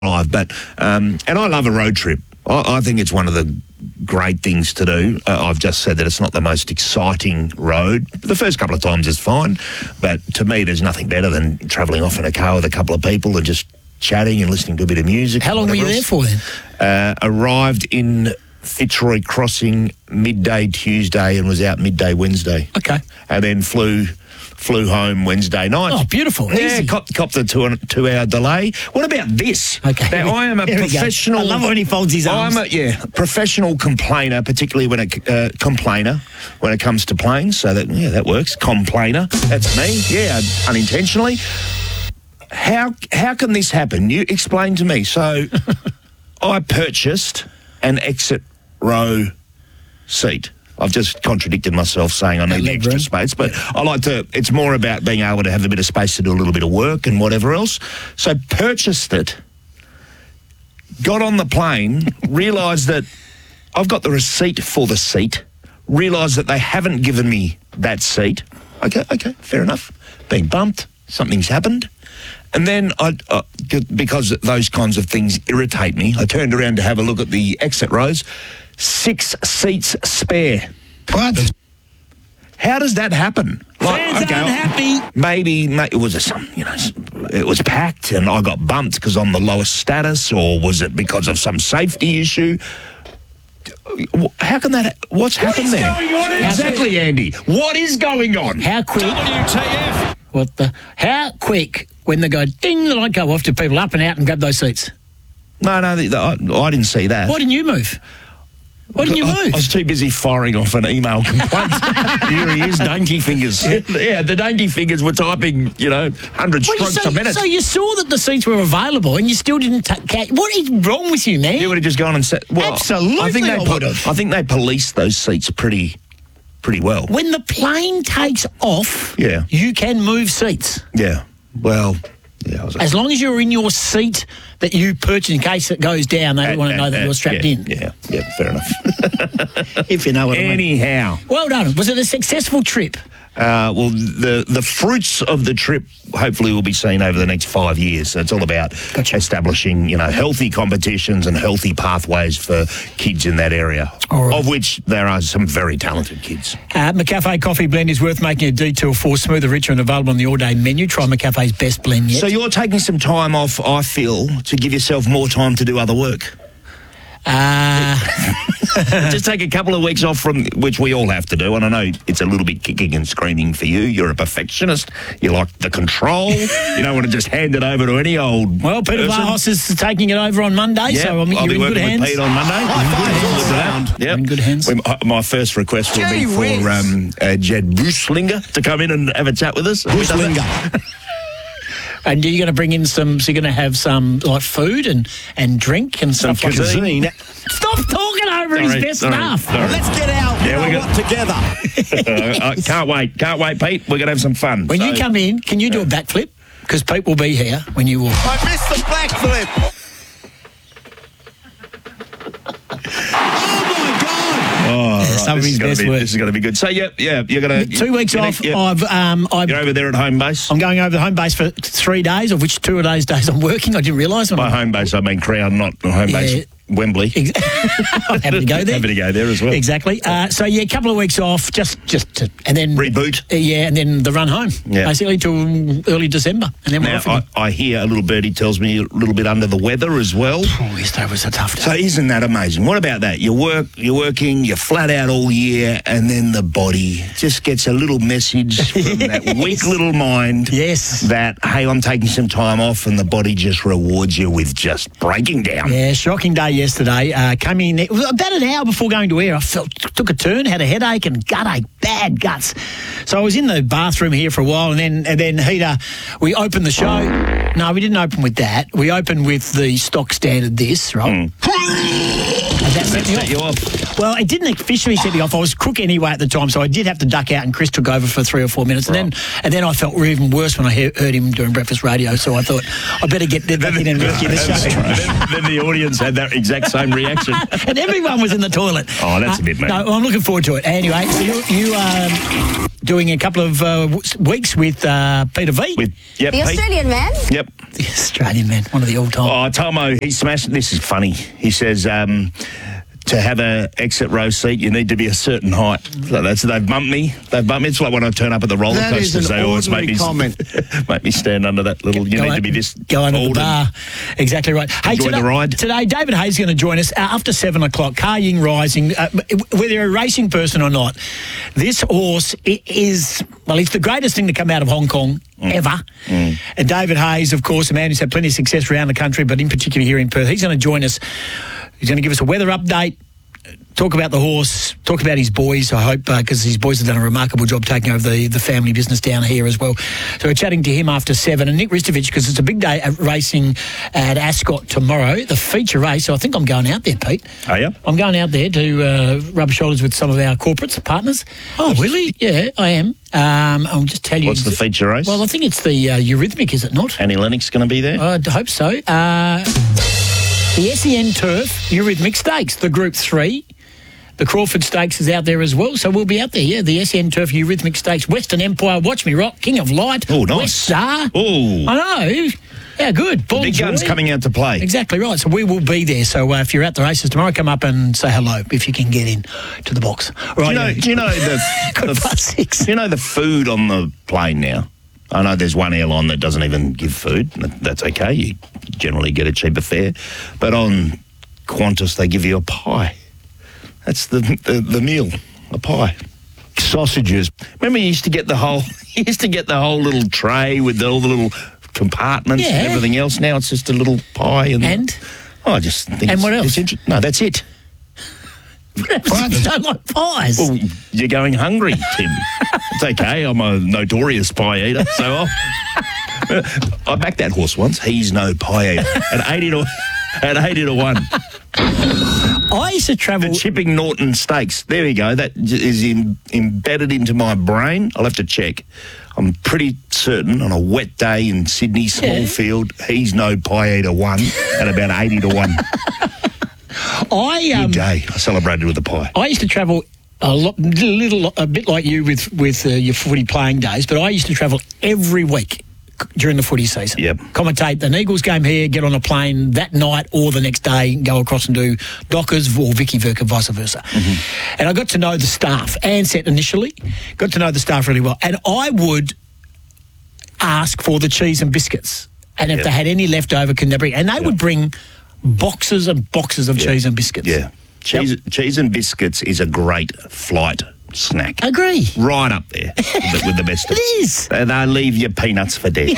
drive, but and I love a road trip. I think it's one of the great things to do. I've just said that it's not the most exciting road. The first couple of times is fine, but to me there's nothing better than travelling off in a car with a couple of people and just chatting and listening to a bit of music. How long were you there for then? Arrived in Fitzroy Crossing midday Tuesday and was out midday Wednesday. Okay. And then flew home Wednesday night. Oh, beautiful. Yeah, Easy. copped the 2-hour delay. What about this? Okay. Now, I am a professional... I love when he folds his arms. I'm a professional complainer, particularly when when it comes to planes. So that works. Complainer. That's me. Yeah, unintentionally. How can this happen? You explain to me. So I purchased an exit row seat. I've just contradicted myself saying I need the extra space, but I like to, it's more about being able to have a bit of space to do a little bit of work and whatever else. So purchased it, got on the plane, realised that I've got the receipt for the seat, realised that they haven't given me that seat. Okay, fair enough. Been bumped, something's happened. And then, because those kinds of things irritate me, I turned around to have a look at the exit rows. 6 seats spare. What? How does that happen? Fans aren't happy. Maybe it was it was packed and I got bumped because I'm the lowest status, or was it because of some safety issue? How can that? What's happened there? Going on? Exactly, Andy. What is going on? How quick? WTF. How quick when they go ding, the light go off, do people up and out and grab those seats? No, I didn't see that. Why didn't you move? Why didn't you move? I was too busy firing off an email complaint. Here he is, Dainty Fingers. Yeah, the Dainty Fingers were typing, 100 strokes a minute. So you saw that the seats were available and you still didn't catch. What is wrong with you, man? You would have just gone and said, well, absolutely, I think they police those seats pretty well. When the plane takes off, you can move seats. Yeah, well... Yeah, as long as you're in your seat that you purchase in case it goes down, they don't want to know that you're strapped in. Yeah, fair enough. If you know what I mean. Anyhow. Well done. Was it a successful trip? Well, the fruits of the trip hopefully will be seen over the next 5 years. So it's all about establishing, healthy competitions and healthy pathways for kids in that area, of which there are some very talented kids. McCafe Coffee Blend is worth making a detour for. Smoother, richer and available on the all-day menu. Try McCafe's best blend yet. So you're taking some time off, I feel, to give yourself more time to do other work. Just take a couple of weeks off, from which we all have to do, and I know it's a little bit kicking and screaming for you. You're a perfectionist. You like the control. You don't want to just hand it over to any old Well, Peter Vlahos is taking it over on Monday, so I'll you're be in good working hands. with Pete on Monday. You're in good hands. My first request will be for Jed Bushlinger to come in and have a chat with us. Bushlinger. And you're going to bring in so you're going to have some like food and drink and some stuff cuisine. Like that. Stop talking over his best stuff. Well, let's get out. Together. Can't wait, Pete. We're going to have some fun. When you come in, can you do a backflip? Because Pete will be here when you walk. I missed the backflip. This is going to be good. So, you're going to... 2 weeks off. You're over there at home base? I'm going over to home base for 3 days, of which 2 of those days I'm working. I didn't realise. By home base, I mean Crown, not home base. Wembley. I'm happy to go there. Happy to go there as well. Exactly. So, a couple of weeks off, just and then... Reboot. And then the run home, basically, till early December. And then we're off again. I hear a little birdie tells me a little bit under the weather as well. Oh, yesterday was a tough day. So isn't that amazing? What about that? You're working, you're flat out all year, and then the body just gets a little message from that weak little mind that, hey, I'm taking some time off, and the body just rewards you with just breaking down. Yeah, shocking day yesterday. Came in, it was about an hour before going to air. I took a turn, had a headache and gut ache, bad guts. So I was in the bathroom here for a while, and then Heater, we opened the show. No, we didn't open with that. We opened with the stock standard right? And that set me off. Well, it didn't officially set me off. I was crook anyway at the time, so I did have to duck out, and Chris took over for 3 or 4 minutes. And then I felt even worse when I heard him doing breakfast radio, so I thought I better get back in and rescue the show. Then the audience had that exact same reaction. And everyone was in the toilet. Oh, that's a bit mad. No, I'm looking forward to it. Anyway, so you are doing a couple of weeks with Peter V. The Australian man? Yep. The Australian man, one of the all-time. Oh, Tomo, he smashed. This is funny. He says to have a exit row seat, you need to be a certain height. So they've bumped me. It's like when I turn up at the roller coasters. They always make me stand under that little. You need to be this. Go under the bar. Exactly right. Hey, enjoy the ride. Today, David Hayes is going to join us after 7 o'clock. Car Ying Rising. Whether you're a racing person or not, this horse is it's the greatest thing to come out of Hong Kong ever. And David Hayes, of course, a man who's had plenty of success around the country, but in particular here in Perth. He's going to join us. He's going to give us a weather update, talk about the horse, talk about his boys, I hope, because his boys have done a remarkable job taking over the family business down here as well. So we're chatting to him after 7. And Nick Ristovich, because it's a big day at racing at Ascot tomorrow, the feature race. So I think I'm going out there, Pete. Are you? I'm going out there to rub shoulders with some of our corporates, partners. Oh, really? Yeah, I am. I'll just tell you. What's the feature race? Well, I think it's the Eurythmic, is it not? Annie Lennox going to be there? I hope so. The SEN Turf Eurythmic Stakes, the Group 3. The Crawford Stakes is out there as well, so we'll be out there, yeah. The SEN Turf Eurythmic Stakes, Western Empire, Watch Me Rock, King of Light, oh, nice. West Star. Oh. I know. Yeah, good. Ball Big Joy. guns coming out to play. Exactly right. So we will be there. So if you're at the races tomorrow, come up and say hello if you can get in to the box. Right, Do you know the food on the plane now? I know there's one airline that doesn't even give food. That's okay. You generally get a cheaper fare. But on Qantas, they give you a pie. That's the meal, a pie. Sausages. Remember, you used to get the whole little tray with all the little compartments and everything else. Now it's just a little pie I just think. And what else? No, that's it. You don't like pies. Well, you're going hungry, Tim. It's okay. I'm a notorious pie eater, so I backed that horse once. He's no pie eater at 80 to 1. I used to travel. The Chipping Norton Stakes. There we go. That is embedded into my brain. I'll have to check. I'm pretty certain on a wet day in Sydney, small field, he's no pie eater 1 at about 80 to 1. Good day. I celebrated with a pie. I used to travel a bit like you with your footy playing days, but I used to travel every week during the footy season. Yep. Commentate an Eagles game here, get on a plane that night or the next day, go across and do Dockers or Vicky Verka, vice versa. Mm-hmm. And I got to know the staff, Ansett initially, got to know the staff really well. And I would ask for the cheese and biscuits. And if they had any left over, can they bring? And they would bring boxes and boxes of cheese and biscuits. Yeah. Cheese and biscuits is a great flight snack. Agree. Right up there with the best. It is. They'll leave your peanuts for dead.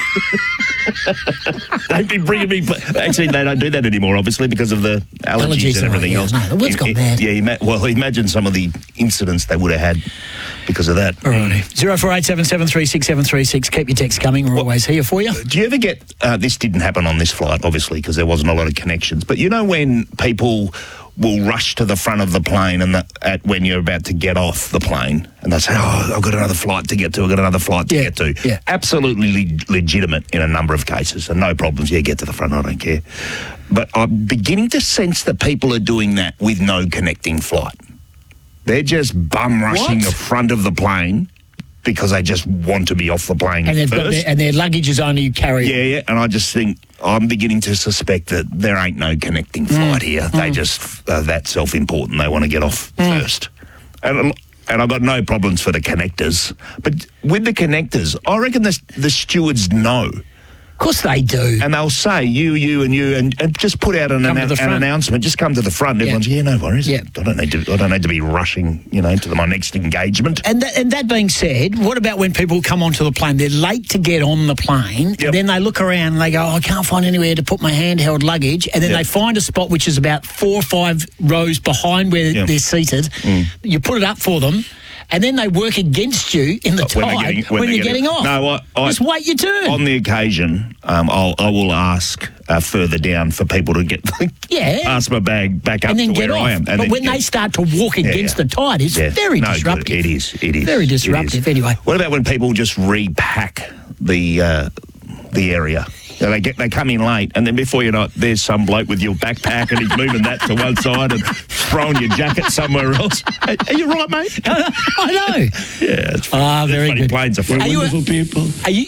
They'd be bringing me... Actually, they don't do that anymore, obviously, because of the allergies and everything else. No, the word's gone bad. Yeah, imagine some of the incidents they would have had because of that. Alrighty. 0487736736. Keep your texts coming. We're always here for you. Do you ever get... this didn't happen on this flight, obviously, because there wasn't a lot of connections. But you know when people will rush to the front of the plane and when you're about to get off the plane and they say, I've got another flight to get to, get to. Yeah. Absolutely legitimate in a number of cases and no problems. Yeah, get to the front, I don't care. But I'm beginning to sense that people are doing that with no connecting flight. They're just bum rushing the front of the plane because they just want to be off the plane and first. Their luggage is only carried. Yeah, and I just think I'm beginning to suspect that there ain't no connecting flight here. They just are that self-important. They want to get off first. And I've got no problems for the connectors. But with the connectors, I reckon the stewards know. Of course they do. And they'll say, you, and just put out an announcement. Just come to the front. Everyone's, no worries. Yeah. I don't need to be rushing, to my next engagement. And that being said, what about when people come onto the plane? They're late to get on the plane, and then they look around and they go, I can't find anywhere to put my handheld luggage, and then they find a spot which is about 4 or 5 rows behind where they're seated. You put it up for them, and then they work against you in the tide when you're getting off. No, just wait your turn. On the occasion, I will ask further down for people to get pass my bag back up and then to get where off. I am. And but when they start to walk against the tide, it's very disruptive. It is. Very disruptive. Anyway, what about when people just repack the area? So they come in late, and then before you know it, there's some bloke with your backpack, and he's moving that to one side and throwing your jacket somewhere else. Are you right, mate? I know. Yeah, it's very funny. good. Planes are funny. Wonderful people.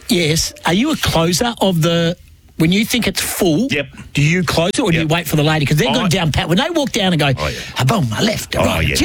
Are you a closer of the? When you think it's full, do you close it or do you wait for the lady? Because they've got down pat. When they walk down and go, boom, my left, right,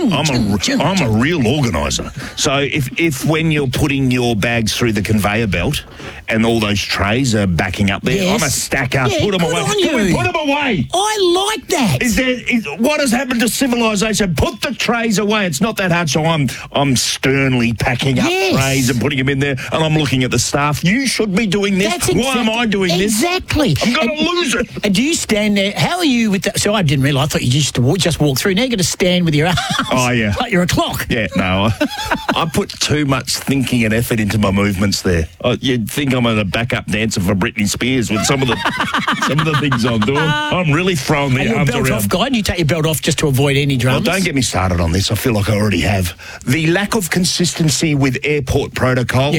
I'm a real organiser. So if when you're putting your bags through the conveyor belt and all those trays are backing up there, I'm a stacker. Put them away. Can we put them away? I like that. What has happened to civilization? Put the trays away. It's not that hard. So I'm sternly packing up trays and putting them in there, and I'm looking at the staff. You should be doing this. Why am I doing this? Exactly. I'm going to lose it. And do you stand there? How are you with that? So I didn't realise. I thought you just walk through. Now you're going to stand with your arms. Oh, yeah. Like you're a clock. Yeah, no. I put too much thinking and effort into my movements there. You'd think I'm a backup dancer for Britney Spears with some of the things I'm doing. I'm really throwing the arms around. Belt off guy? Do you take your belt off just to avoid any drums? Well, don't get me started on this. I feel like I already have. The lack of consistency with airport protocol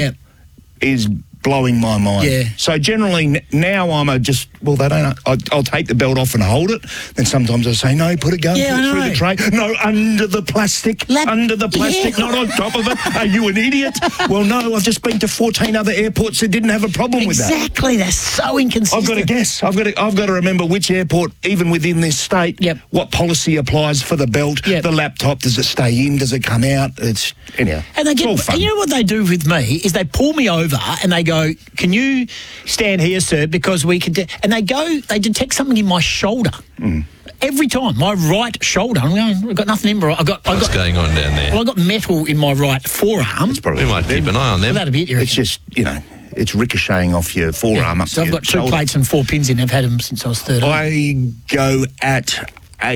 is blowing my mind. Yeah. So generally now I'm they don't. I'll take the belt off and hold it. Then sometimes I say, no, put it going through the tray. No, under the plastic. Under the plastic, not on top of it. Are you an idiot? Well, no, I've just been to 14 other airports that didn't have a problem with that. Exactly. They're so inconsistent. I've got to guess. I've got to remember which airport, even within this state, what policy applies for the belt, the laptop. Does it stay in? Does it come out? It's anyhow. And they it's all fun. You know what they do with me is they pull me over and they go, can you stand here, sir, because we can... And they detect something in my shoulder. Every time, my right shoulder. I'm going, I've got nothing in my right. What's going on down there? Well, I've got metal in my right forearm. We might keep an eye on them. That'd a bit, it's just, it's ricocheting off your forearm up So I've got two shoulder. plates and 4 pins in. I've had them since I was 13. I go at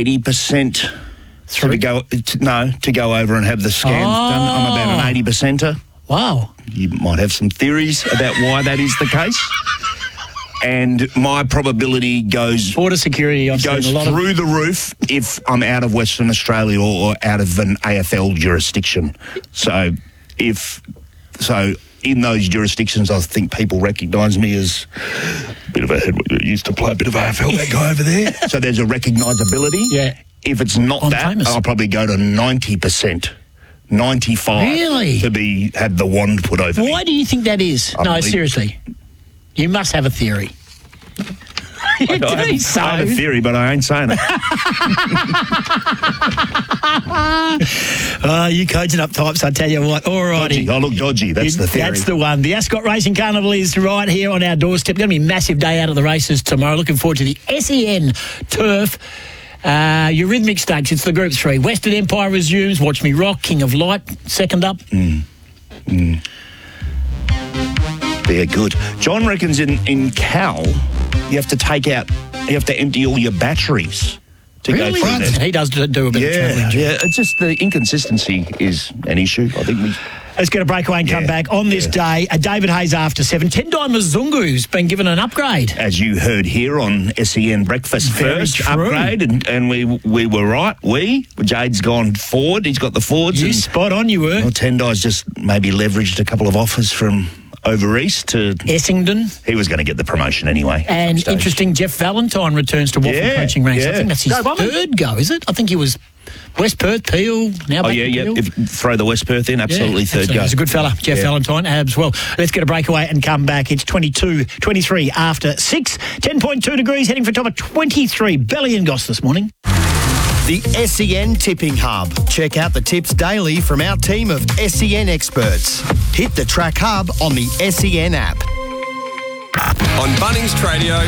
80% to go over and have the scans done. I'm about an 80%er. Wow. You might have some theories about why that is the case. And my probability goes... Border security, I've goes seen a lot through the roof if I'm out of Western Australia or out of an AFL jurisdiction. So in those jurisdictions, I think people recognise me as a bit of a head. Used to play a bit of AFL, that guy over there. So there's a recognisability. Yeah. If it's not famous. I'll probably go to 90%. 95 Really? to had the wand put over me. Why do you think that is? No, seriously. You must have a theory. You do so. I have a theory, but I ain't saying it. You coaching up types, I tell you what. All righty. I look dodgy. That's the theory. That's the one. The Ascot Racing Carnival is right here on our doorstep. Going to be a massive day out of the races tomorrow. Looking forward to the SEN Turf. Eurythmic Stakes, it's the Group 3. Western Empire resumes. Watch Me Rock, King of Light, second up. They're good. John reckons in Cal, you have to empty all your batteries to go through that. He does do a bit of travelling. Yeah, it's just the inconsistency is an issue. I think Let's get a breakaway and come back. On this day, David Hayes after 7. 10 Mzungu's been given an upgrade. As you heard here on SEN Breakfast First, upgrade, and we were right. Jade's gone forward. He's got the forwards. Spot on, you were. Well, Tendai's just maybe leveraged a couple of offers from over east to Essendon. He was going to get the promotion anyway. And interesting, Jeff Valentine returns to Waffle coaching ranks. I think that's his third go, is it? I think he was West Perth, Peel, now back to Peel. Throw the West Perth in, absolutely third go. He's a good fella, Jeff Valentine, as well. Let's get a breakaway and come back. It's 23 after 6. 10.2 degrees, heading for a top of 23. Belly and Goss this morning. The SEN Tipping Hub. Check out the tips daily from our team of SEN experts. Hit the Track Hub on the SEN app. On Bunnings Tradio.